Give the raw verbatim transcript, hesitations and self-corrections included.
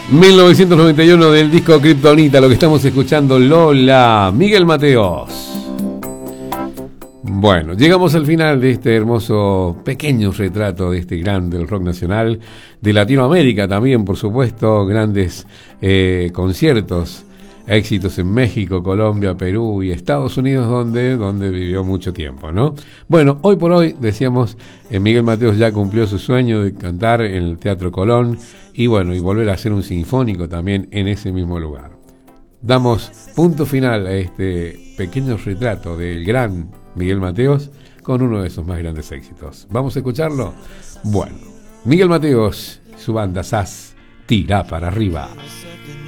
mil novecientos noventa y uno del disco Kryptonita, lo que estamos escuchando, Lola, Miguel Mateos. Bueno, llegamos al final de este hermoso pequeño retrato de este gran del rock nacional, de Latinoamérica también, por supuesto, grandes eh, conciertos, éxitos en México, Colombia, Perú y Estados Unidos, donde, donde vivió mucho tiempo, ¿no? Bueno, hoy por hoy, decíamos, eh, Miguel Mateos ya cumplió su sueño de cantar en el Teatro Colón y bueno, y volver a hacer un sinfónico también en ese mismo lugar. Damos punto final a este pequeño retrato del gran Miguel Mateos con uno de sus más grandes éxitos. ¿Vamos a escucharlo? Bueno, Miguel Mateos, su banda S A S, Tira para arriba.